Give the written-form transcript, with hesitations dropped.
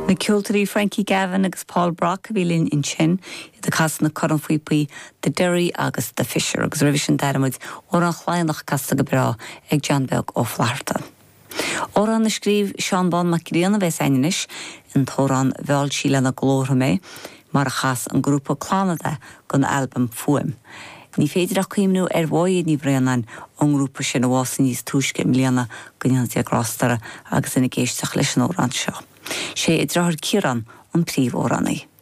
Na ceoltarí Frankie Gavin agus Paul Brock bhílinn in sin I de cas na coran faoi de Derry agus de Fisher agus revision daramid ó an chláinach casta go bra ag John Belg ó Flahartan. Ó an na scríb Sean Bon Macríana bheits ainis in thórán bheáil síle na glóra mé mar a chas an grúpa Clánada gon album Fuim. Ní féidir ach chuimnú bháid ní bhréanan an grúpa sin a bhása níos túisce mlíana gonneantí a grástar agus ina géisteach leis an órán seo. sé I dráthar Ciarán an príomh óránaí.